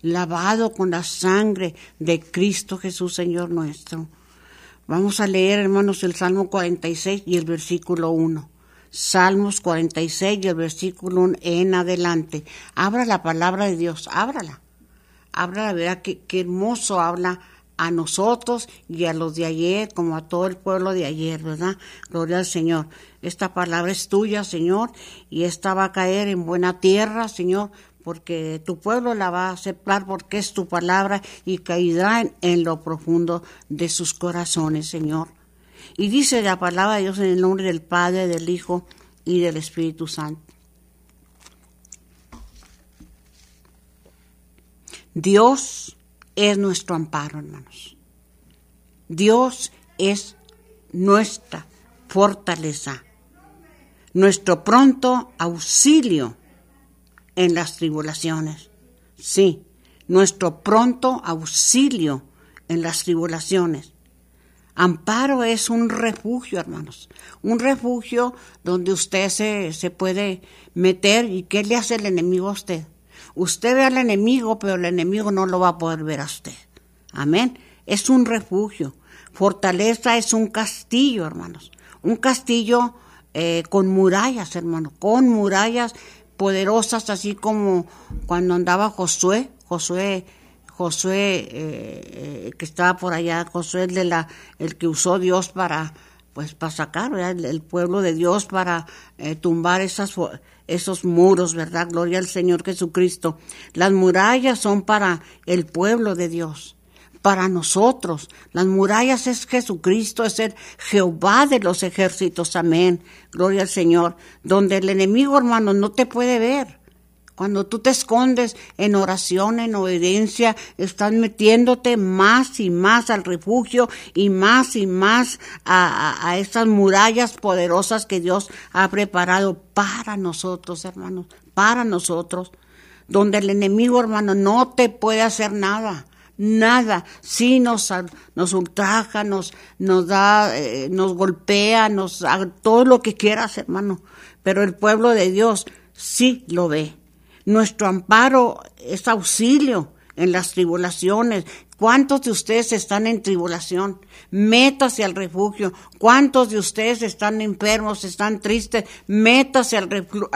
lavado con la sangre de Cristo Jesús, Señor nuestro. Vamos a leer, hermanos, el Salmo 46 y el versículo 1. Salmos 46 y el versículo 1 en adelante. Abra la palabra de Dios, ábrala. Ábrala, verá qué hermoso habla a nosotros y a los de ayer, como a todo el pueblo de ayer, ¿verdad? Gloria al Señor. Esta palabra es tuya, Señor, y esta va a caer en buena tierra, Señor, porque tu pueblo la va a aceptar porque es tu palabra y caerá en lo profundo de sus corazones, Señor. Y dice la palabra de Dios en el nombre del Padre, del Hijo y del Espíritu Santo. Dios es nuestro amparo, hermanos. Dios es nuestra fortaleza, nuestro pronto auxilio en las tribulaciones. Sí, nuestro pronto auxilio en las tribulaciones. Amparo es un refugio, hermanos, un refugio donde usted se puede meter. ¿Y qué le hace el enemigo a usted? Usted ve al enemigo, pero el enemigo no lo va a poder ver a usted. Amén. Es un refugio. Fortaleza es un castillo, hermanos. Un castillo con murallas, hermanos, con murallas poderosas, así como cuando andaba Josué, que estaba por allá, Josué el que usó Dios para sacar, ¿verdad? El pueblo de Dios para tumbar esos muros, ¿verdad? Gloria al Señor Jesucristo. Las murallas son para el pueblo de Dios, para nosotros. Las murallas es Jesucristo, es el Jehová de los ejércitos, amén. Gloria al Señor. Donde el enemigo, hermano, no te puede ver. Cuando tú te escondes en oración, en obediencia, estás metiéndote más y más al refugio y más a esas murallas poderosas que Dios ha preparado para nosotros, hermanos, para nosotros. Donde el enemigo, hermano, no te puede hacer nada. Nada, sí nos ultraja, nos da, nos golpea, todo lo que quieras, hermano, pero el pueblo de Dios sí lo ve. Nuestro amparo es auxilio en las tribulaciones. ¿Cuántos de ustedes están en tribulación? Métase al refugio. ¿Cuántos de ustedes están enfermos, están tristes? Métase al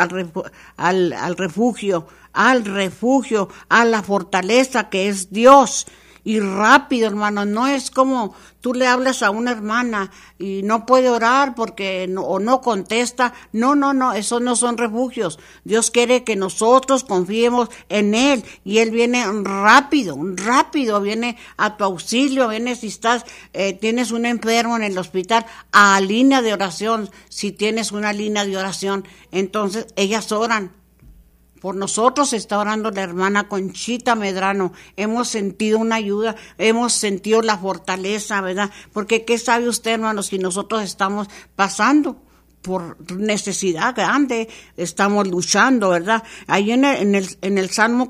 refugio, a la fortaleza que es Dios. Y rápido, hermano, no es como tú le hablas a una hermana y no puede orar porque no contesta. No, esos no son refugios. Dios quiere que nosotros confiemos en Él y Él viene rápido, viene a tu auxilio, viene si tienes un enfermo en el hospital, a línea de oración. Si tienes una línea de oración, entonces ellas oran. Por nosotros está orando la hermana Conchita Medrano. Hemos sentido una ayuda, hemos sentido la fortaleza, ¿verdad? Porque ¿qué sabe usted, hermano, si nosotros estamos pasando por necesidad grande, estamos luchando, ¿verdad? Ahí en el Salmo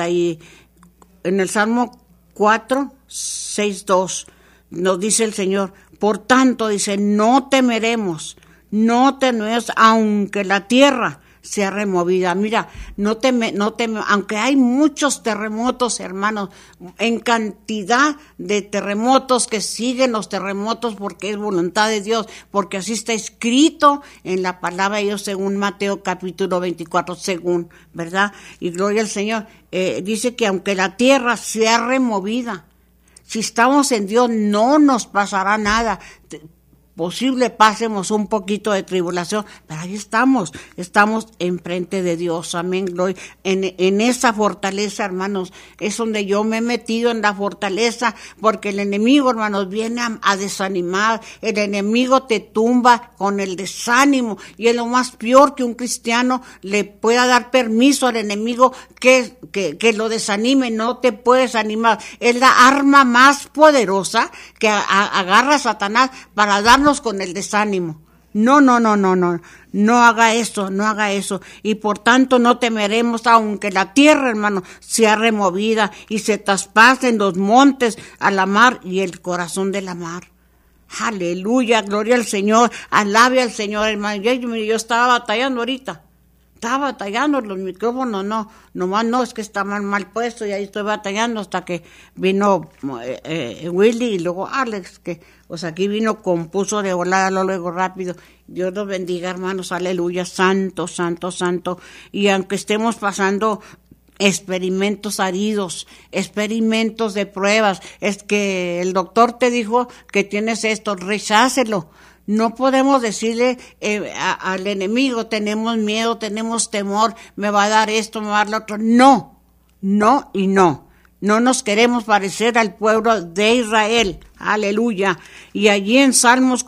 4, 6, 2, nos dice el Señor, por tanto, dice, no temeremos, aunque la tierra sea removida. Mira, no teme, aunque hay muchos terremotos, hermanos, en cantidad de terremotos que siguen los terremotos porque es voluntad de Dios, porque así está escrito en la palabra de Dios según Mateo capítulo 24, según, ¿verdad? Y gloria al Señor. Dice que aunque la tierra sea removida, si estamos en Dios no nos pasará nada. Posible pasemos un poquito de tribulación, pero ahí estamos enfrente de Dios, amén, gloria. En esa fortaleza, hermanos, es donde yo me he metido, en la fortaleza, porque el enemigo, hermanos, viene a desanimar, el enemigo te tumba con el desánimo, y es lo más peor que un cristiano le pueda dar permiso al enemigo que lo desanime. No te puedes animar, es la arma más poderosa que agarra a Satanás para darnos con el desánimo. No haga eso, y por tanto no temeremos, aunque la tierra, hermano, sea removida y se traspasen los montes a la mar y el corazón de la mar. Aleluya, gloria al Señor, alabe al Señor, hermano. Yo estaba batallando ahorita, Estaba batallando los micrófonos, no, nomás no, es que estaban mal puestos y ahí estoy batallando hasta que vino Willy y luego Alex, que pues aquí vino, compuso de volada luego rápido. Dios los bendiga, hermanos, aleluya, santo, santo, santo. Y aunque estemos pasando experimentos aridos, experimentos de pruebas, es que el doctor te dijo que tienes esto, rechácelo. No podemos decirle al enemigo, tenemos miedo, tenemos temor, me va a dar esto, me va a dar lo otro. No, no y no. No nos queremos parecer al pueblo de Israel. Aleluya. Y allí en Salmos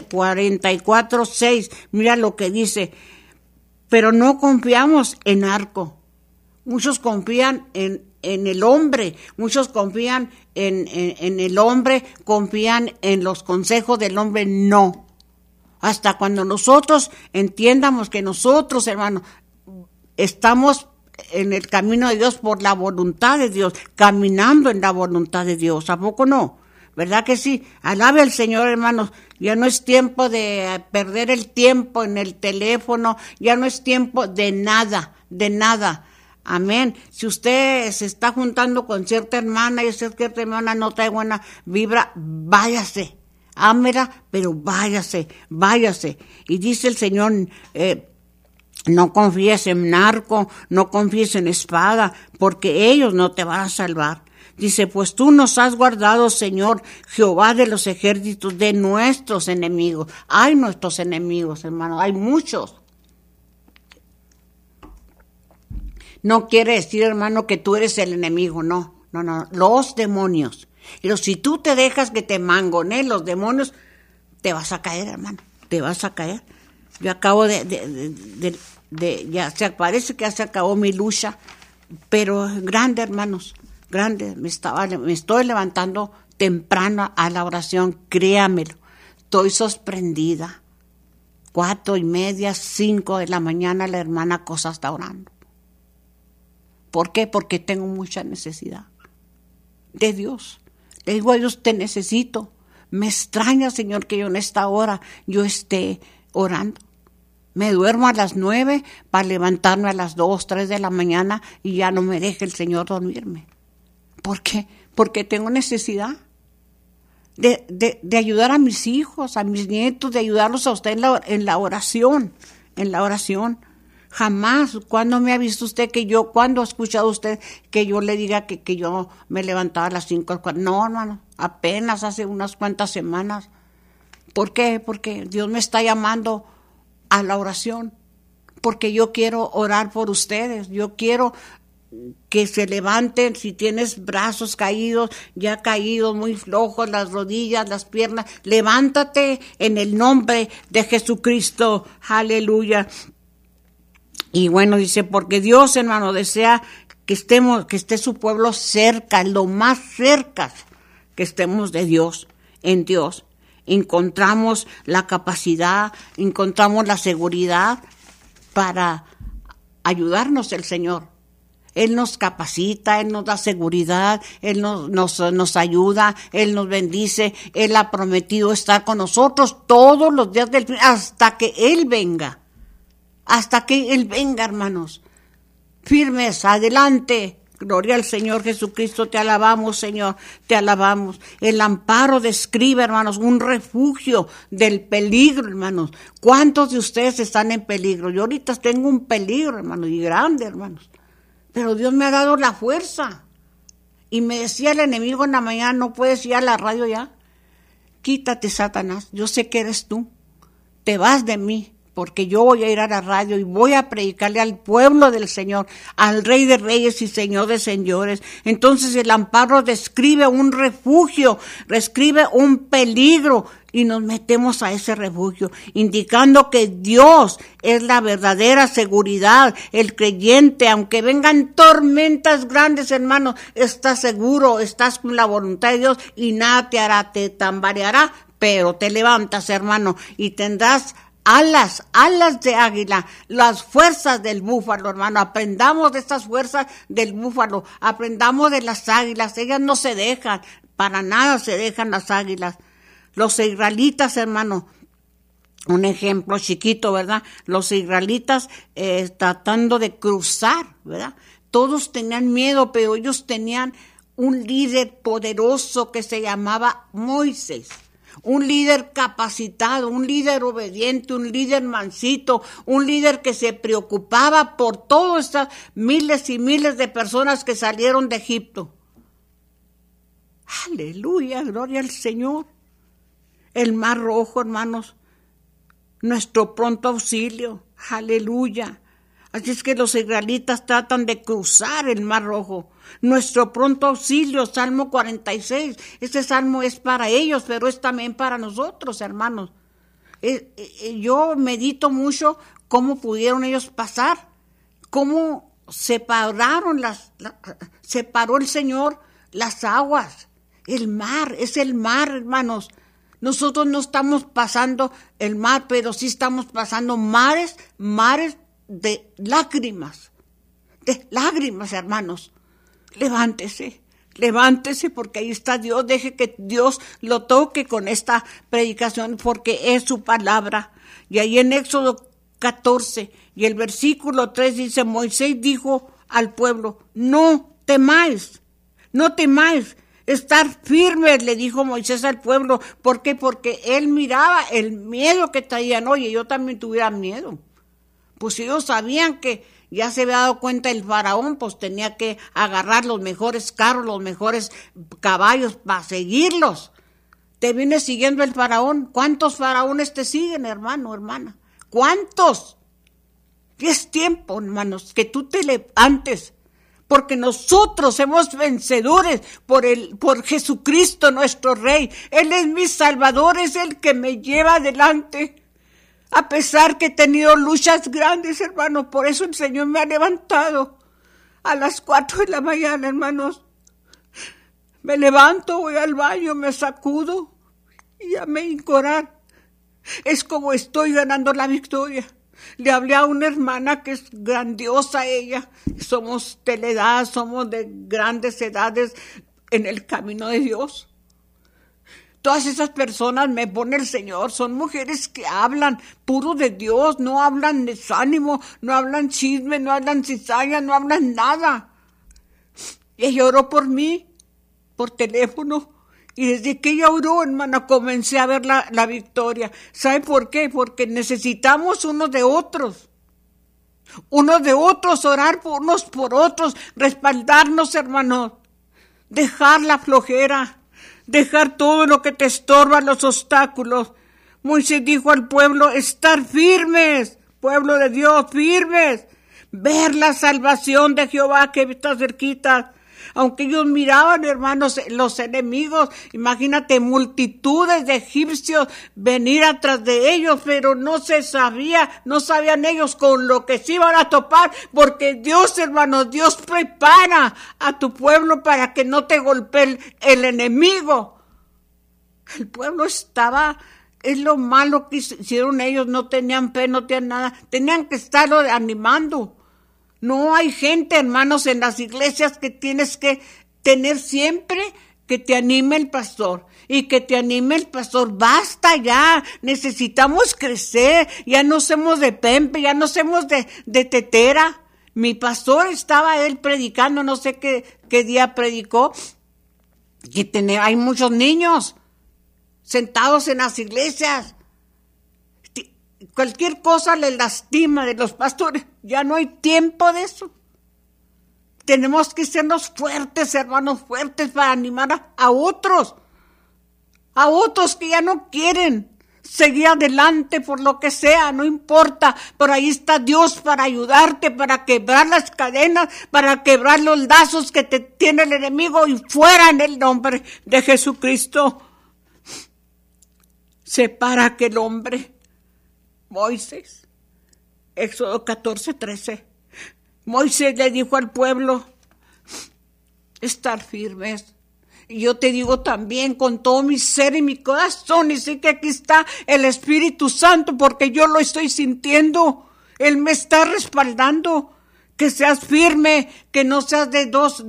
44:6, mira lo que dice. Pero no confiamos en arco. Muchos confían en el hombre, muchos confían en el hombre, confían en los consejos del hombre. No. Hasta cuando nosotros entiendamos que nosotros, hermanos, estamos en el camino de Dios por la voluntad de Dios, caminando en la voluntad de Dios. ¿A poco no? ¿Verdad que sí? Alabe al Señor, hermanos. Ya no es tiempo de perder el tiempo en el teléfono, ya no es tiempo de nada, de nada. Amén. Si usted se está juntando con cierta hermana y cierta hermana no trae buena vibra, váyase. Ámela, pero váyase, váyase. Y dice el Señor, no confíes en narco, no confíes en espada, porque ellos no te van a salvar. Dice, pues tú nos has guardado, Señor, Jehová de los ejércitos, de nuestros enemigos. Hay nuestros enemigos, hermano, hay muchos. No quiere decir, hermano, que tú eres el enemigo, no, los demonios. Pero si tú te dejas que te mangoneen los demonios, te vas a caer, hermano, te vas a caer. Yo acabo ya se parece que ya se acabó mi lucha, pero grande, hermanos, grande. Me estoy levantando temprano a la oración, créamelo. Estoy sorprendida. 4:30, 5 de la mañana la hermana Cosa está orando. ¿Por qué? Porque tengo mucha necesidad de Dios. Le digo a Dios, te necesito. Me extraña, Señor, que yo en esta hora yo esté orando. Me duermo a las 9 para levantarme a las 2, 3 de la mañana y ya no me deje el Señor dormirme. ¿Por qué? Porque tengo necesidad de ayudar a mis hijos, a mis nietos, de ayudarlos a usted en la oración, Jamás, ¿cuándo me ha visto usted cuándo ha escuchado usted que yo le diga que yo me levantaba a las 5? No, hermano, apenas hace unas cuantas semanas. ¿Por qué? Porque Dios me está llamando a la oración, porque yo quiero orar por ustedes, yo quiero que se levanten. Si tienes brazos caídos, ya caídos, muy flojos, las rodillas, las piernas, levántate en el nombre de Jesucristo, aleluya. Y bueno, dice, porque Dios, hermano, desea que esté su pueblo cerca, lo más cerca que estemos de Dios, en Dios. Encontramos la capacidad, encontramos la seguridad para ayudarnos el Señor. Él nos capacita, Él nos da seguridad, Él nos ayuda, Él nos bendice. Él ha prometido estar con nosotros todos los días del fin, hasta que Él venga. Hasta que Él venga, hermanos. Firmes, adelante. Gloria al Señor Jesucristo, te alabamos, Señor, te alabamos. El amparo describe, hermanos, un refugio del peligro, hermanos. ¿Cuántos de ustedes están en peligro? Yo ahorita tengo un peligro, hermanos, y grande, hermanos. Pero Dios me ha dado la fuerza. Y me decía el enemigo en la mañana, no puedes ir a la radio ya. Quítate, Satanás, yo sé que eres tú. Te vas de mí. Porque yo voy a ir a la radio y voy a predicarle al pueblo del Señor, al Rey de Reyes y Señor de Señores. Entonces el amparo describe un refugio, describe un peligro y nos metemos a ese refugio, indicando que Dios es la verdadera seguridad. El creyente, aunque vengan tormentas grandes, hermano, estás seguro, estás con la voluntad de Dios y nada te hará, te tambaleará, pero te levantas, hermano, y tendrás alas de águila, las fuerzas del búfalo, hermano. Aprendamos de estas fuerzas del búfalo, aprendamos de las águilas. Ellas no se dejan, para nada se dejan las águilas. Los israelitas, hermano, un ejemplo chiquito, ¿verdad? Los israelitas tratando de cruzar, ¿verdad? Todos tenían miedo, pero ellos tenían un líder poderoso que se llamaba Moisés. Un líder capacitado, un líder obediente, un líder mansito, un líder que se preocupaba por todas estas miles y miles de personas que salieron de Egipto. Aleluya, gloria al Señor. El Mar Rojo, hermanos, nuestro pronto auxilio, aleluya. Así es que los israelitas tratan de cruzar el Mar Rojo. Nuestro pronto auxilio, Salmo 46. Este salmo es para ellos, pero es también para nosotros, hermanos. Yo medito mucho cómo pudieron ellos pasar, cómo separó el Señor las aguas. El mar, es el mar, hermanos. Nosotros no estamos pasando el mar, pero sí estamos pasando mares de lágrimas, hermanos. Levántese porque ahí está Dios. Deje que Dios lo toque con esta predicación porque es su palabra. Y ahí en Éxodo 14 y el versículo 3 dice: Moisés dijo al pueblo: no temáis. Estar firmes, le dijo Moisés al pueblo. ¿Por qué? Porque él miraba el miedo que traían. Oye, yo también tuviera miedo. Pues ellos sabían que ya se había dado cuenta el faraón, pues tenía que agarrar los mejores carros, los mejores caballos para seguirlos. Te viene siguiendo el faraón. ¿Cuántos faraones te siguen, hermano, hermana? ¿Cuántos? Y es tiempo, hermanos, que tú te levantes, porque nosotros somos vencedores por Jesucristo nuestro Rey. Él es mi Salvador, es el que me lleva adelante. A pesar que he tenido luchas grandes, hermanos, por eso el Señor me ha levantado a las 4 de la mañana, hermanos. Me levanto, voy al baño, me sacudo y ya me hinco a orar. Es como estoy ganando la victoria. Le hablé a una hermana que es grandiosa ella. Somos de la edad, somos de grandes edades en el camino de Dios. Todas esas personas me pone el Señor, son mujeres que hablan puro de Dios, no hablan desánimo, no hablan chisme, no hablan cizaña, no hablan nada. Y ella oró por mí, por teléfono, y desde que ella oró, hermana, comencé a ver la victoria. ¿Sabe por qué? Porque necesitamos unos de otros, orar por unos por otros, respaldarnos, hermanos, dejar la flojera. Dejar todo lo que te estorba, los obstáculos. Moisés dijo al pueblo: estar firmes, pueblo de Dios, firmes. Ver la salvación de Jehová que está cerquita. Aunque ellos miraban, hermanos, los enemigos, imagínate, multitudes de egipcios venir atrás de ellos, pero no sabían ellos con lo que se iban a topar, porque Dios, hermanos, Dios prepara a tu pueblo para que no te golpee el enemigo. El pueblo es lo malo que hicieron ellos, no tenían fe, no tenían nada, tenían que estarlo animando. No hay gente, hermanos, en las iglesias que tienes que tener siempre que te anime el pastor. Y que te anime el pastor. Basta ya, necesitamos crecer. Ya no somos de pempe, ya no somos de tetera. Mi pastor estaba él predicando, no sé qué día predicó. Y hay muchos niños sentados en las iglesias. Cualquier cosa les lastima de los pastores. Ya no hay tiempo de eso. Tenemos que sernos fuertes, hermanos, fuertes para animar a otros que ya no quieren seguir adelante por lo que sea, no importa. Por ahí está Dios para ayudarte, para quebrar las cadenas, para quebrar los lazos que te tiene el enemigo y fuera en el nombre de Jesucristo. Separa aquel hombre. Moisés, Éxodo 14:13. Moisés le dijo al pueblo: estar firmes. Y yo te digo también con todo mi ser y mi corazón, y sé que aquí está el Espíritu Santo porque yo lo estoy sintiendo. Él me está respaldando. Que seas firme, que no seas de dos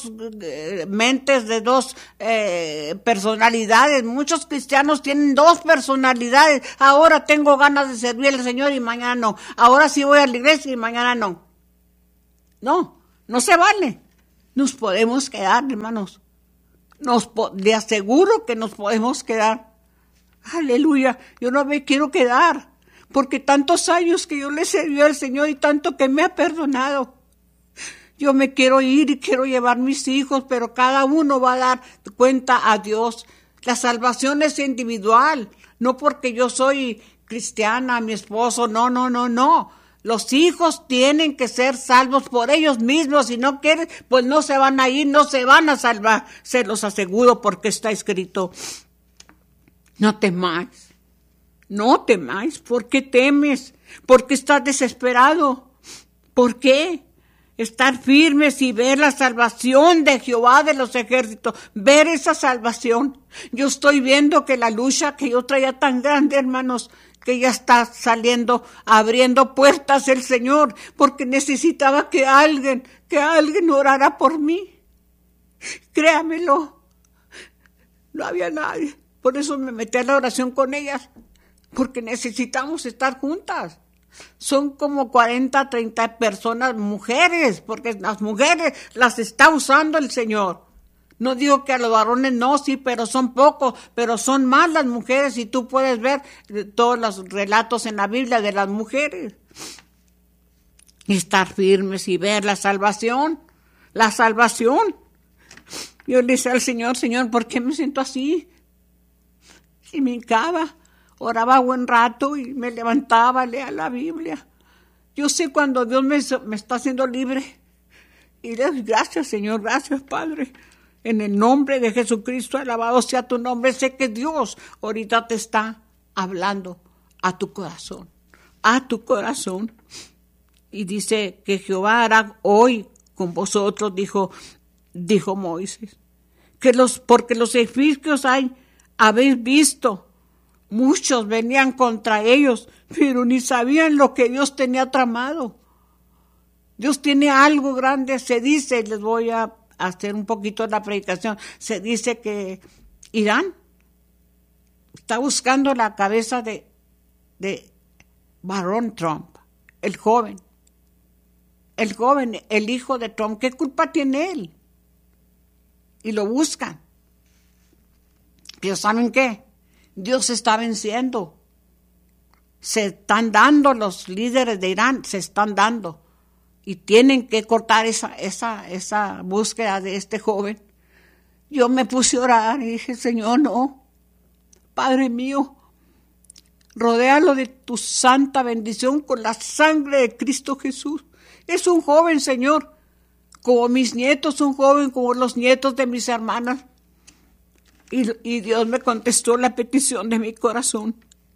mentes, de dos personalidades. Muchos cristianos tienen dos personalidades. Ahora tengo ganas de servir al Señor y mañana no. Ahora sí voy a la iglesia y mañana no. No se vale. Nos podemos quedar, hermanos. Le aseguro que nos podemos quedar. Aleluya. Yo no me quiero quedar. Porque tantos años que yo le serví al Señor y tanto que me ha perdonado. Yo me quiero ir y quiero llevar mis hijos, pero cada uno va a dar cuenta a Dios. La salvación es individual, no porque yo soy cristiana, mi esposo, no. Los hijos tienen que ser salvos por ellos mismos. Si no quieren, pues no se van a ir, no se van a salvar. Se los aseguro porque está escrito. No temáis. No temáis. ¿Por qué temes? ¿Por qué estás desesperado? ¿Por qué? Estar firmes y ver la salvación de Jehová de los ejércitos. Ver esa salvación. Yo estoy viendo que la lucha que yo traía tan grande, hermanos, que ya está saliendo, abriendo puertas el Señor, porque necesitaba que alguien orara por mí. Créamelo. No había nadie. Por eso me metí a la oración con ellas. Porque necesitamos estar juntas. Son como 40, 30 personas, mujeres, porque las mujeres las está usando el Señor. No digo que a los varones no, sí, pero son pocos, pero son más las mujeres y tú puedes ver todos los relatos en la Biblia de las mujeres. Y estar firmes y ver la salvación. La salvación. Yo le decía al Señor, Señor, ¿por qué me siento así? Y me hincaba. Oraba buen rato y me levantaba a leer la Biblia. Yo sé cuando Dios me está haciendo libre. Y le doy gracias, Señor, gracias, Padre. En el nombre de Jesucristo, alabado sea tu nombre. Sé que Dios ahorita te está hablando a tu corazón. A tu corazón. Y dice que Jehová hará hoy con vosotros, dijo Moisés. Porque los egipcios habéis visto. Muchos venían contra ellos, pero ni sabían lo que Dios tenía tramado. Dios tiene algo grande, se dice, les voy a hacer un poquito la predicación, se dice que Irán está buscando la cabeza de Barron Trump, el joven, el hijo de Trump. ¿Qué culpa tiene él? Y lo buscan. Pero ¿saben qué? Dios está venciendo. Se están dando los líderes de Irán, se están dando. Y tienen que cortar esa búsqueda de este joven. Yo me puse a orar y dije, Señor, no. Padre mío, rodéalo de tu santa bendición con la sangre de Cristo Jesús. Es un joven, Señor, como mis nietos, un joven como los nietos de mis hermanas. Y Dios me contestó la petición de mi corazón.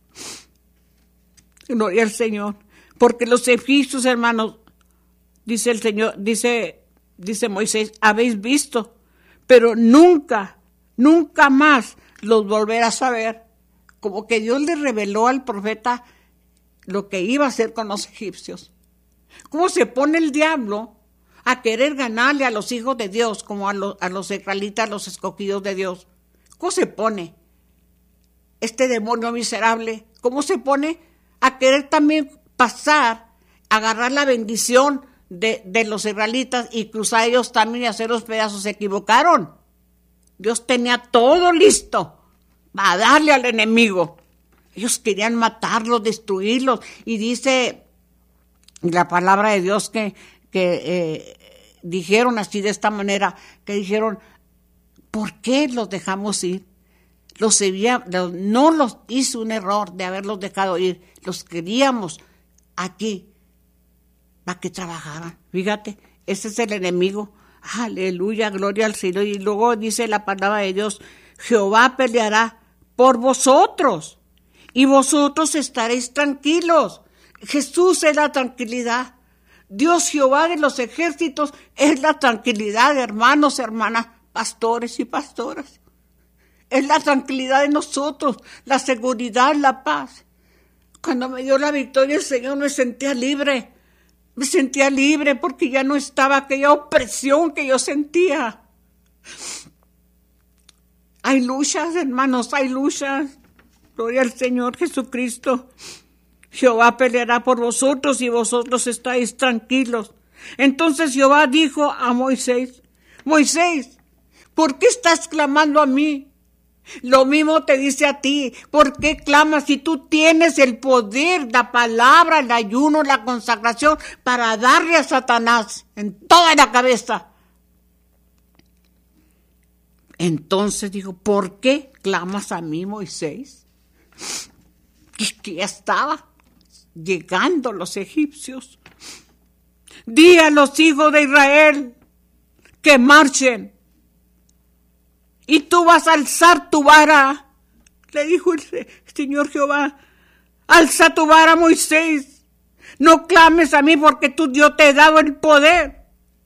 Gloria al Señor. Porque los egipcios, hermanos, dice el Señor, dice Moisés, habéis visto, pero nunca más los volverás a ver. Como que Dios le reveló al profeta lo que iba a hacer con los egipcios. ¿Cómo se pone el diablo a querer ganarle a los hijos de Dios, como a los israelitas, los escogidos de Dios? ¿Cómo se pone este demonio miserable? ¿Cómo se pone a querer también pasar, agarrar la bendición de los israelitas y cruzar ellos también y hacer los pedazos? Se equivocaron. Dios tenía todo listo para darle al enemigo. Ellos querían matarlos, destruirlos. Y dice la palabra de Dios que dijeron así de esta manera, que dijeron, ¿por qué los dejamos ir? No los hizo un error de haberlos dejado ir. Los queríamos aquí para que trabajaran. Fíjate, ese es el enemigo. Aleluya, gloria al Señor. Y luego dice la palabra de Dios, Jehová peleará por vosotros y vosotros estaréis tranquilos. Jesús es la tranquilidad. Dios Jehová de los ejércitos es la tranquilidad, hermanos, hermanas, pastores y pastoras. Es la tranquilidad de nosotros, la seguridad, la paz. Cuando me dio la victoria el Señor me sentía libre. Me sentía libre porque ya no estaba aquella opresión que yo sentía. Hay luchas, hermanos, hay luchas. Gloria al Señor Jesucristo. Jehová peleará por vosotros y vosotros estáis tranquilos. Entonces Jehová dijo a Moisés, Moisés, ¿por qué estás clamando a mí? Lo mismo te dice a ti. ¿Por qué clamas si tú tienes el poder, la palabra, el ayuno, la consagración para darle a Satanás en toda la cabeza? Entonces dijo, ¿por qué clamas a mí, Moisés? Y que ya estaba llegando los egipcios. Di a los hijos de Israel que marchen. Y tú vas a alzar tu vara. Le dijo el Señor Jehová, alza tu vara, Moisés. No clames a mí porque yo te he dado el poder.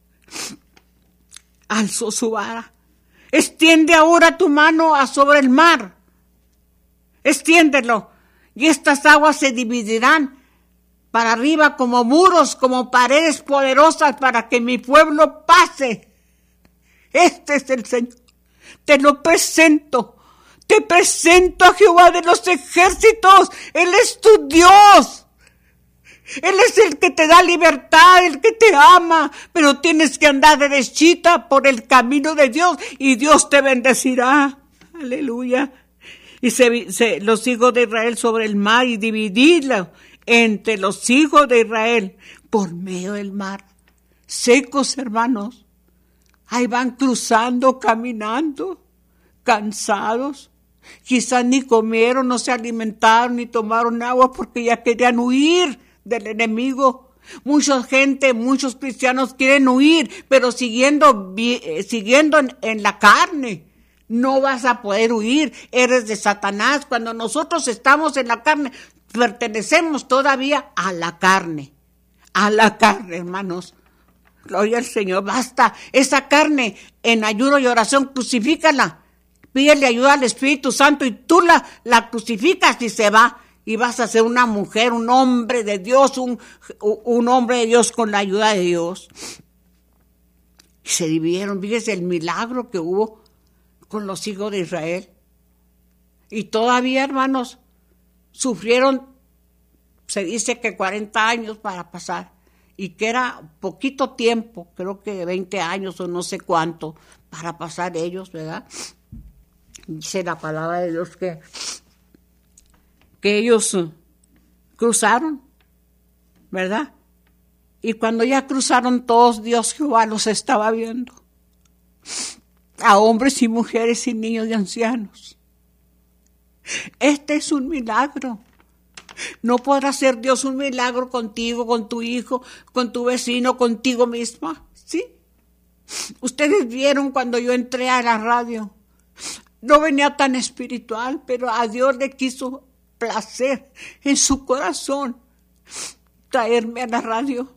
Alzó su vara. Extiende ahora tu mano sobre el mar. Extiéndelo. Y estas aguas se dividirán para arriba como muros, como paredes poderosas para que mi pueblo pase. Este es el Señor. Te lo presento. Te presento a Jehová de los ejércitos. Él es tu Dios. Él es el que te da libertad, el que te ama. Pero tienes que andar derechita por el camino de Dios y Dios te bendecirá. Aleluya. Y los hijos de Israel sobre el mar y dividirlo entre los hijos de Israel por medio del mar. Secos, hermanos. Ahí van cruzando, caminando, cansados. Quizás ni comieron, no se alimentaron, ni tomaron agua porque ya querían huir del enemigo. Mucha gente, muchos cristianos quieren huir, pero siguiendo en la carne. No vas a poder huir, eres de Satanás. Cuando nosotros estamos en la carne, pertenecemos todavía a la carne, hermanos. Gloria al Señor, basta. Esa carne en ayuno y oración, crucifícala. Pídele ayuda al Espíritu Santo y tú la crucificas y se va. Y vas a ser una mujer, un hombre de Dios, un hombre de Dios con la ayuda de Dios. Y se dividieron, fíjese el milagro que hubo con los hijos de Israel. Y todavía, hermanos, sufrieron, se dice que 40 años para pasar. Y que era poquito tiempo, creo que 20 años o no sé cuánto, para pasar ellos, ¿verdad? Dice la palabra de Dios que ellos cruzaron, ¿verdad? Y cuando ya cruzaron todos, Dios Jehová los estaba viendo. A hombres y mujeres y niños y ancianos. Este es un milagro. No podrá hacer Dios un milagro contigo, con tu hijo, con tu vecino, contigo misma, ¿sí? Ustedes vieron cuando yo entré a la radio. No venía tan espiritual, pero a Dios le quiso placer en su corazón traerme a la radio.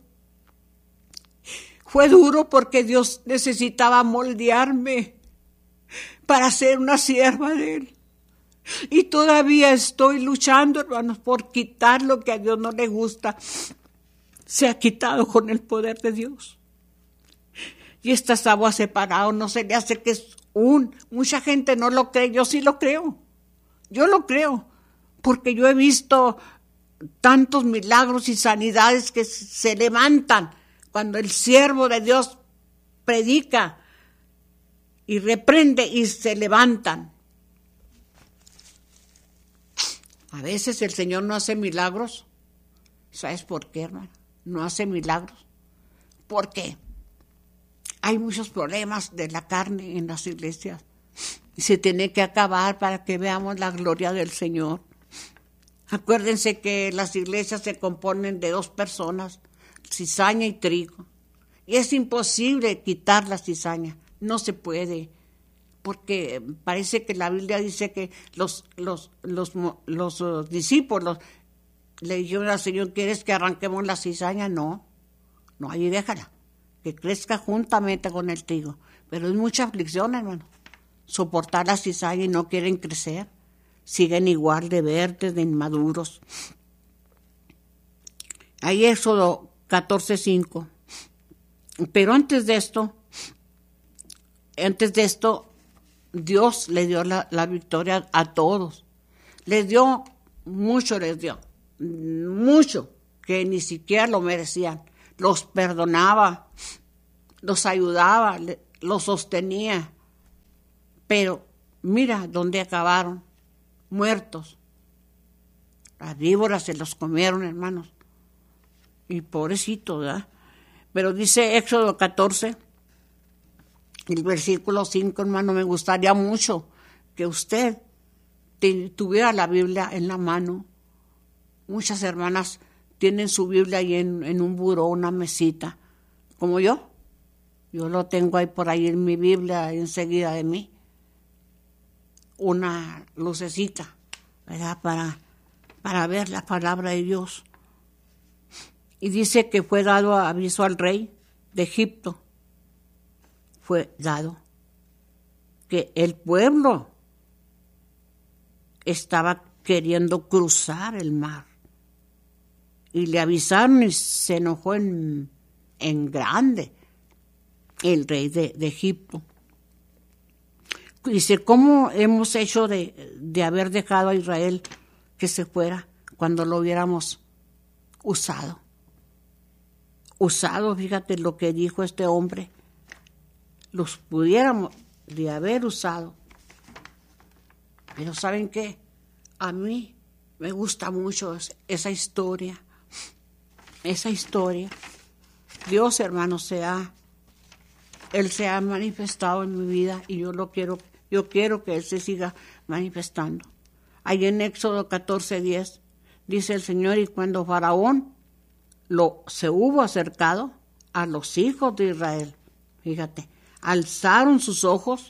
Fue duro porque Dios necesitaba moldearme para ser una sierva de Él. Y todavía estoy luchando, hermanos, por quitar lo que a Dios no le gusta. Se ha quitado con el poder de Dios. Y estas aguas separadas no se le hace que es mucha gente no lo cree, yo sí lo creo. Yo lo creo, porque yo he visto tantos milagros y sanidades que se levantan cuando el siervo de Dios predica y reprende y se levantan. A veces el Señor no hace milagros. ¿Sabes por qué, hermano? No hace milagros. ¿Por qué? Hay muchos problemas de la carne en las iglesias. Y se tiene que acabar para que veamos la gloria del Señor. Acuérdense que las iglesias se componen de 2 personas, cizaña y trigo. Y es imposible quitar la cizaña. No se puede. Porque parece que la Biblia dice que los discípulos le dijeron al Señor, ¿quieres que arranquemos la cizaña? No, ahí déjala, que crezca juntamente con el trigo. Pero es mucha aflicción, hermano, soportar la cizaña y no quieren crecer. Siguen igual de verdes, de inmaduros. Ahí Éxodo 14:5. Pero antes de esto, Dios le dio la victoria a todos. Les dio mucho, que ni siquiera lo merecían. Los perdonaba, los ayudaba, los sostenía. Pero mira dónde acabaron, muertos. Las víboras se los comieron, hermanos. Y pobrecito, ¿verdad? Pero dice Éxodo 14, el versículo 5, hermano, me gustaría mucho que usted tuviera la Biblia en la mano. Muchas hermanas tienen su Biblia ahí en un buró, una mesita, como yo. Yo lo tengo ahí por ahí en mi Biblia, enseguida de mí. Una lucecita, ¿verdad? Para ver la palabra de Dios. Y dice que fue dado aviso al rey de Egipto. Fue dado que el pueblo estaba queriendo cruzar el mar. Y le avisaron y se enojó en grande el rey de Egipto. Dice, ¿cómo hemos hecho de haber dejado a Israel que se fuera cuando lo hubiéramos usado? Usado, fíjate lo que dijo este hombre. Los pudiéramos de haber usado. Pero ¿saben qué? A mí me gusta mucho esa historia. Esa historia. Dios, hermano, Él se ha manifestado en mi vida y yo quiero que Él se siga manifestando. Ahí en Éxodo 14:10 dice el Señor, y cuando Faraón se hubo acercado a los hijos de Israel, fíjate, alzaron sus ojos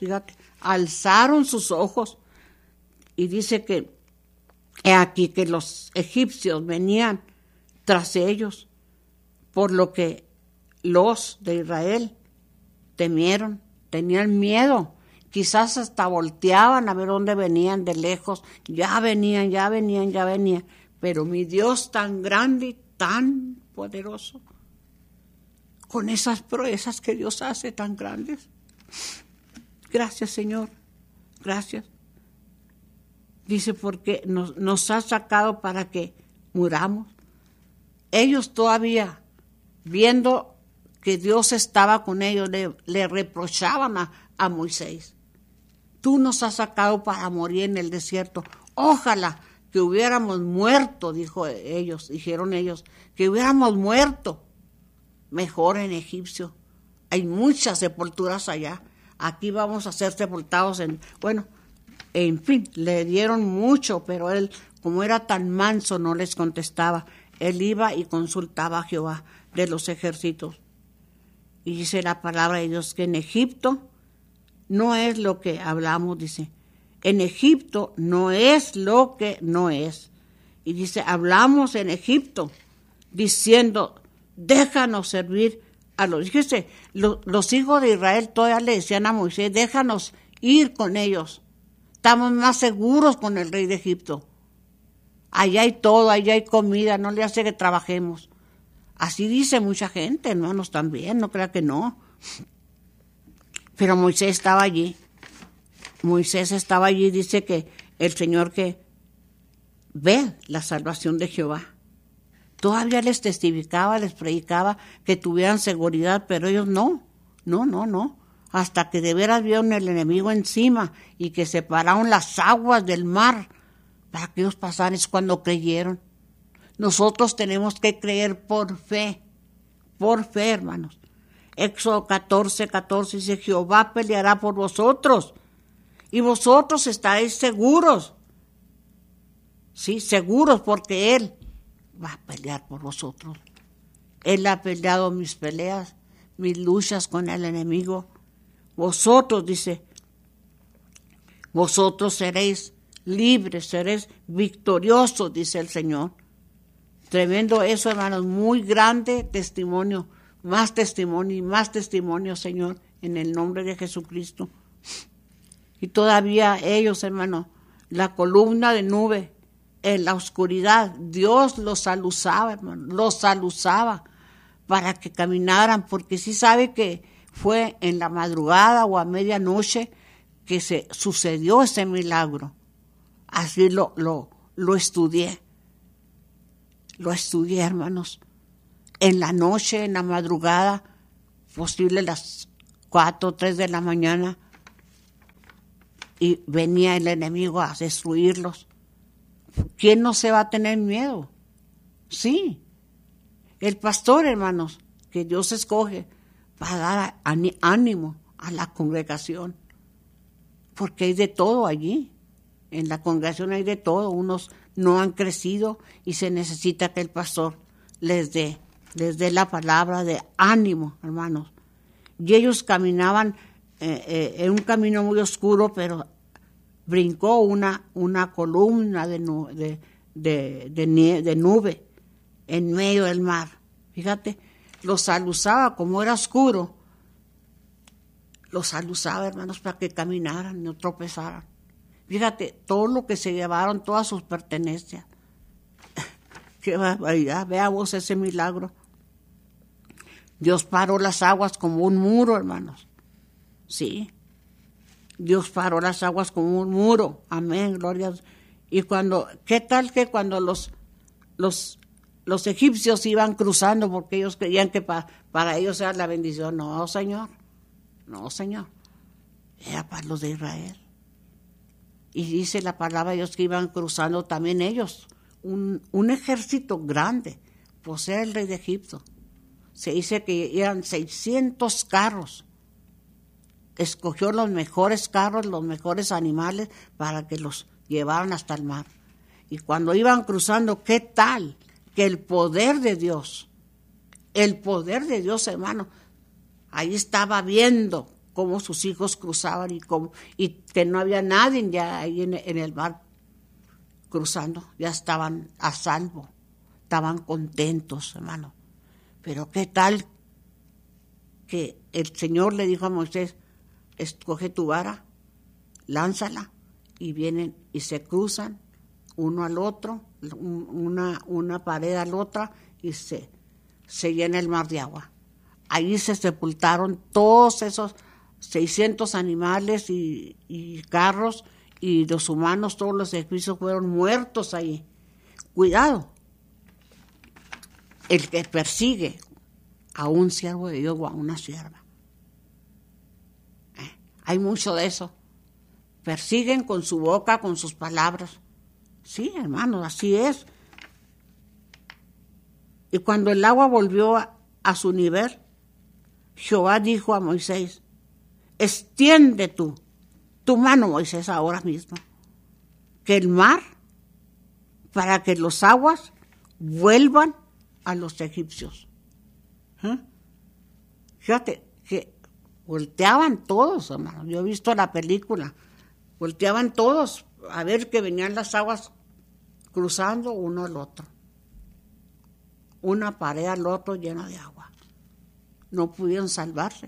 y dice que he aquí que los egipcios venían tras ellos, por lo que los de Israel temieron, tenían miedo, quizás hasta volteaban a ver dónde venían de lejos, ya venían, pero mi Dios tan grande y tan poderoso, con esas proezas que Dios hace tan grandes. Gracias, Señor, gracias. Dice, porque nos ha sacado para que muramos. Ellos todavía, viendo que Dios estaba con ellos, le reprochaban a Moisés. Tú nos has sacado para morir en el desierto. Ojalá que hubiéramos muerto, dijeron ellos, que hubiéramos muerto. Mejor en Egipcio. Hay muchas sepulturas allá. Aquí vamos a ser sepultados en fin, le dieron mucho, pero él, como era tan manso, no les contestaba. Él iba y consultaba a Jehová de los ejércitos. Y dice la palabra de Dios que en Egipto no es lo que hablamos, dice. En Egipto no es lo que no es. Y dice, hablamos en Egipto, diciendo, déjanos servir a los... Fíjese, los hijos de Israel todavía le decían a Moisés, déjanos ir con ellos. Estamos más seguros con el rey de Egipto. Allá hay todo, allá hay comida, no le hace que trabajemos. Así dice mucha gente, hermanos, también, no crea que no. Pero Moisés estaba allí. Dice que el Señor que ve la salvación de Jehová. Todavía les testificaba, les predicaba que tuvieran seguridad, pero ellos no. Hasta que de veras vieron el enemigo encima y que separaron las aguas del mar para que ellos pasaran, es cuando creyeron. Nosotros tenemos que creer por fe, hermanos. Éxodo 14:14 dice, Jehová peleará por vosotros y vosotros estaréis seguros. Sí, seguros, porque Él va a pelear por vosotros. Él ha peleado mis peleas, mis luchas con el enemigo. Vosotros, dice, vosotros seréis libres, seréis victoriosos, dice el Señor. Tremendo eso, hermanos, muy grande testimonio, más testimonio y más testimonio, Señor, en el nombre de Jesucristo. Y todavía ellos, hermanos, la columna de nube, en la oscuridad, Dios los alusaba, hermano, los alusaba. para que caminaran, porque sí sabe que fue en la madrugada o a medianoche que se sucedió ese milagro. Así lo estudié. Lo estudié, hermanos. En la noche, en la madrugada, posible las 4 o 3 de la mañana, y venía el enemigo a destruirlos. ¿Quién no se va a tener miedo? Sí, el pastor, hermanos, que Dios escoge para dar ánimo a la congregación, porque hay de todo allí. En la congregación hay de todo. Unos no han crecido y se necesita que el pastor les dé la palabra de ánimo, hermanos. Y ellos caminaban en un camino muy oscuro, pero brincó una columna de nube en medio del mar. Fíjate, los alusaba, como era oscuro, los alusaba, hermanos, para que caminaran, no tropezaran. Fíjate, todo lo que se llevaron, todas sus pertenencias. Qué barbaridad, vea vos ese milagro. Dios paró las aguas como un muro, hermanos. Sí, Dios paró las aguas como un muro. Amén, gloria a Dios. Y ¿qué tal que cuando los egipcios iban cruzando, porque ellos creían que para ellos era la bendición? No, Señor. No, Señor. Era para los de Israel. Y dice la palabra de Dios que iban cruzando también ellos, un ejército grande, pues era el rey de Egipto. Se dice que eran 600 carros. Escogió los mejores carros, los mejores animales para que los llevaran hasta el mar. Y cuando iban cruzando, ¿qué tal? Que el poder de Dios, hermano, ahí estaba viendo cómo sus hijos cruzaban y que no había nadie ya ahí en el mar cruzando, ya estaban a salvo, estaban contentos, hermano. Pero qué tal que el Señor le dijo a Moisés: escoge tu vara, lánzala, y vienen y se cruzan uno al otro, una pared a la otra, y se llena el mar de agua. Ahí se sepultaron todos esos 600 animales y carros, y los humanos, todos los egipcios fueron muertos ahí. Cuidado, el que persigue a un siervo de Dios o a una sierva. Hay mucho de eso. Persiguen con su boca, con sus palabras. Sí, hermanos, así es. Y cuando el agua volvió a su nivel, Jehová dijo a Moisés: extiende tu mano, Moisés, ahora mismo, que el mar, para que los aguas vuelvan a los egipcios. Fíjate que volteaban todos, hermano. Yo he visto la película. Volteaban todos a ver que venían las aguas cruzando uno al otro. Una pared al otro llena de agua. No pudieron salvarse.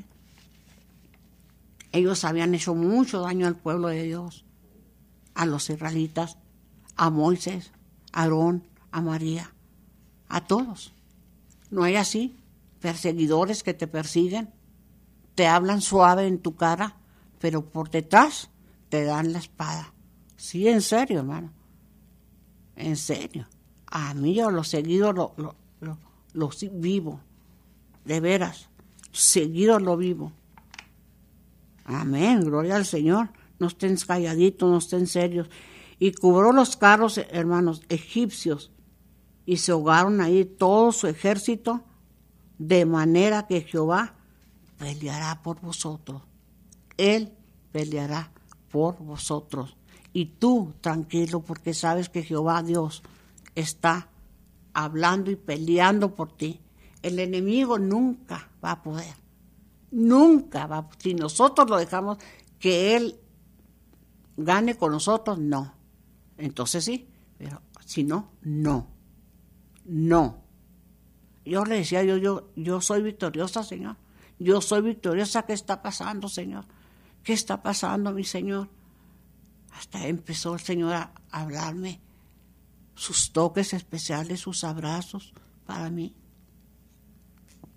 Ellos habían hecho mucho daño al pueblo de Dios, a los israelitas, a Moisés, a Aarón, a María, a todos. No hay así perseguidores que te persiguen, te hablan suave en tu cara, pero por detrás te dan la espada. Sí, en serio, hermano, en serio. A mí yo lo seguido lo vivo, de veras, seguido lo vivo. Amén, gloria al Señor. No estén calladitos, no estén serios. Y cubrió los carros, hermanos, egipcios, y se ahogaron ahí todo su ejército, de manera que Jehová peleará por vosotros. Él peleará por vosotros. Y tú, tranquilo, porque sabes que Jehová Dios está hablando y peleando por ti. El enemigo nunca va a poder. Nunca va. Si nosotros lo dejamos que Él gane con nosotros, no. Entonces sí, pero si no, no. No. Yo le decía, yo soy victoriosa, Señor. Yo soy victoriosa. ¿Qué está pasando, Señor? ¿Qué está pasando, mi Señor? Hasta empezó el Señor a hablarme sus toques especiales, sus abrazos para mí.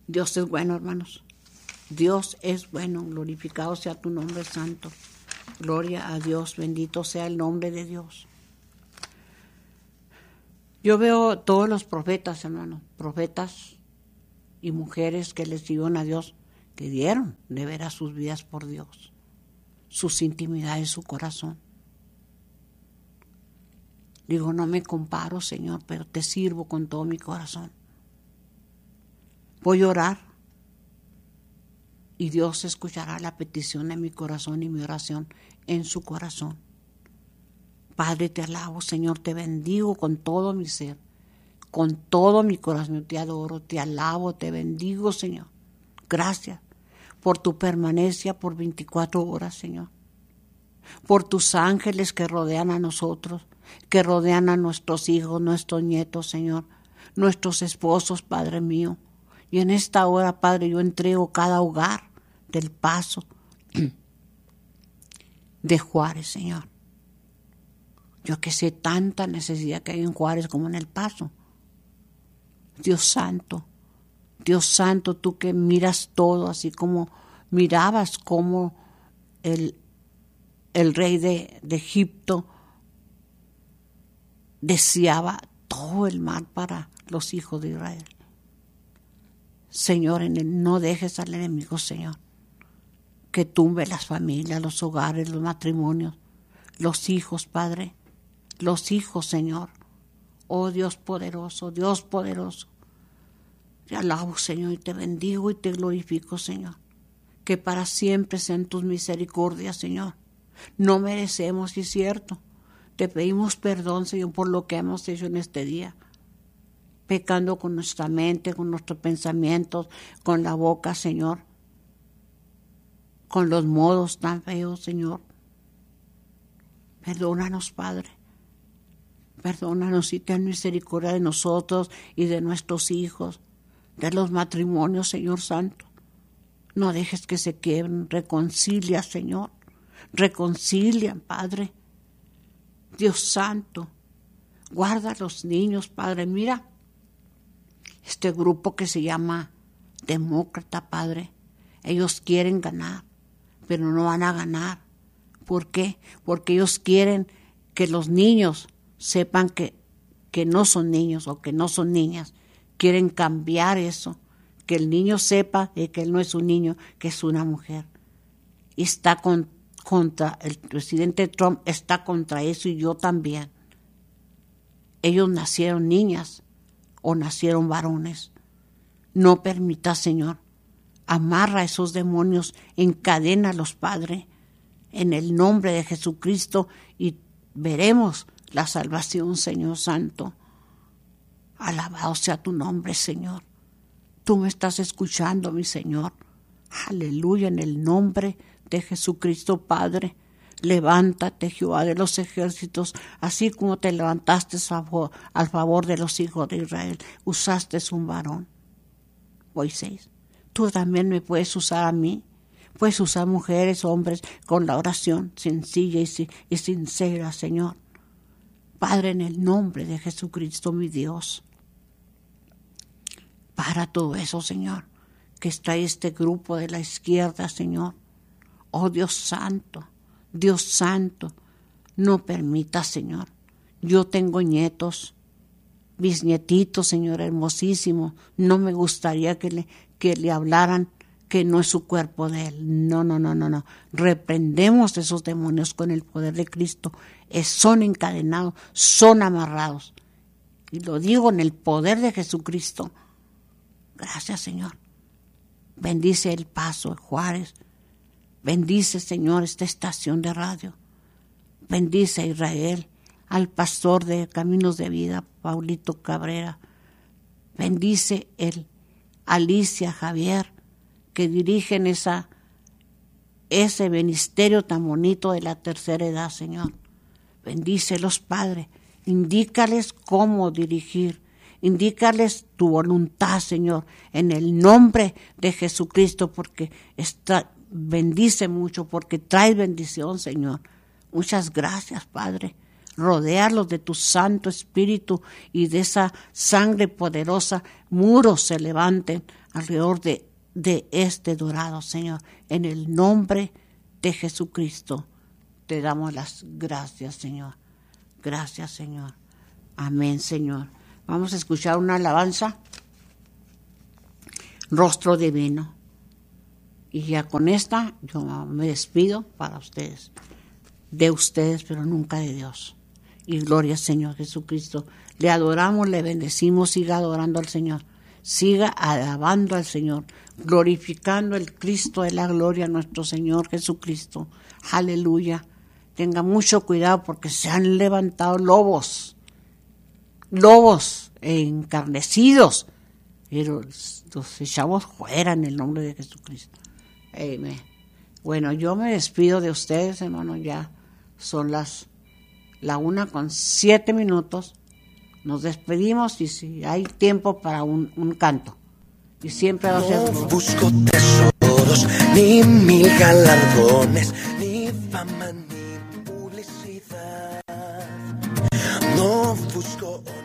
Dios es bueno, hermanos. Dios es bueno. Glorificado sea tu nombre santo. Gloria a Dios. Bendito sea el nombre de Dios. Yo veo todos los profetas, hermanos. Profetas y mujeres que les siguieron a Dios, que dieron de veras sus vidas por Dios. Sus intimidades, su corazón. Digo, no me comparo, Señor, pero te sirvo con todo mi corazón. Voy a orar y Dios escuchará la petición de mi corazón y mi oración en su corazón. Padre, te alabo, Señor, te bendigo con todo mi ser, con todo mi corazón, te adoro, te alabo, te bendigo, Señor. Gracias por tu permanencia por 24 horas, Señor. Por tus ángeles que rodean a nosotros, que rodean a nuestros hijos, nuestros nietos, Señor, nuestros esposos, Padre mío. Y en esta hora, Padre, yo entrego cada hogar del Paso de Juárez, Señor. Yo que sé tanta necesidad que hay en Juárez como en El Paso. Dios santo, tú que miras todo, así como mirabas como el rey de Egipto deseaba todo el mal para los hijos de Israel. Señor, no dejes al enemigo, Señor, que tumbe las familias, los hogares, los matrimonios, los hijos, Padre, los hijos, Señor. Oh Dios poderoso, Dios poderoso. Te alabo, Señor, y te bendigo y te glorifico, Señor. Que para siempre sean tus misericordias, Señor. No merecemos, y es cierto. Te pedimos perdón, Señor, por lo que hemos hecho en este día. Pecando con nuestra mente, con nuestros pensamientos, con la boca, Señor. Con los modos tan feos, Señor. Perdónanos, Padre. Perdónanos y ten misericordia de nosotros y de nuestros hijos, de los matrimonios, Señor Santo. No dejes que se quiebren. Reconcilia, Señor. Reconcilia, Padre. Dios Santo. Guarda a los niños, Padre. Mira, este grupo que se llama Demócrata, Padre. Ellos quieren ganar, pero no van a ganar. ¿Por qué? Porque ellos quieren que los niños sepan que no son niños o que no son niñas. Quieren cambiar eso. Que el niño sepa que él no es un niño, que es una mujer. Y está contra el presidente Trump, está contra eso, y yo también. Ellos nacieron niñas o nacieron varones. No permita, Señor. Amarra a esos demonios, encadénalos, Padre, en el nombre de Jesucristo, y veremos la salvación, Señor Santo. Alabado sea tu nombre, Señor. Tú me estás escuchando, mi Señor. Aleluya, en el nombre de Jesucristo, Padre. Levántate, Jehová de los ejércitos, así como te levantaste al favor de los hijos de Israel. Usaste un varón, Moisés. Tú también me puedes usar a mí. Puedes usar mujeres, hombres, con la oración sencilla y sincera, Señor. Padre, en el nombre de Jesucristo, mi Dios. Para todo eso, Señor, que está este grupo de la izquierda, Señor. Oh Dios Santo, no permita, Señor. Yo tengo nietos, mis nietitos, Señor, hermosísimos. No me gustaría que le hablaran que no es su cuerpo de él. No. Reprendemos esos demonios con el poder de Cristo. Son encadenados, son amarrados. Y lo digo en el poder de Jesucristo. Gracias, Señor. Bendice El Paso, Juárez. Bendice, Señor, esta estación de radio. Bendice a Israel, al pastor de Caminos de Vida, Paulito Cabrera. Bendice Alicia, Javier, que dirigen ese ministerio tan bonito de la tercera edad, Señor. Bendícelos, Padre. Indícales cómo dirigir. Indícales tu voluntad, Señor, en el nombre de Jesucristo, porque bendice mucho, porque trae bendición, Señor. Muchas gracias, Padre. Rodéalos de tu Santo Espíritu y de esa sangre poderosa. Muros se levanten alrededor de este dorado, Señor. En el nombre de Jesucristo te damos las gracias, Señor. Gracias, Señor. Amén, Señor. Vamos a escuchar una alabanza. Rostro divino. Y ya con esta yo me despido para ustedes. De ustedes, pero nunca de Dios. Y gloria al Señor Jesucristo. Le adoramos, le bendecimos, siga adorando al Señor. Siga alabando al Señor, glorificando el Cristo de la gloria, nuestro Señor Jesucristo. Aleluya. Tenga mucho cuidado porque se han levantado lobos encarnecidos, pero los echamos fuera en el nombre de Jesucristo. Amén. Bueno, yo me despido de ustedes, hermanos, ya son la 1:07. Nos despedimos y si hay tiempo para un canto. Y siempre va a ser... No busco tesoros, ni mil galardones, ni fama, ni publicidad. No busco